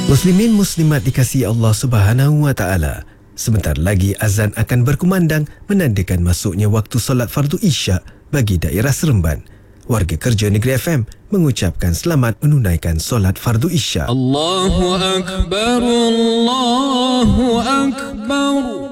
Muslimin muslimat dikasihi Allah Subhanahu wa taala. Sebentar lagi azan akan berkumandang menandakan masuknya waktu solat fardu Isyak bagi daerah Seremban. Warga kerja Negeri FM mengucapkan selamat menunaikan solat fardu Isyak. Allahu Akbar, Allahu Akbar.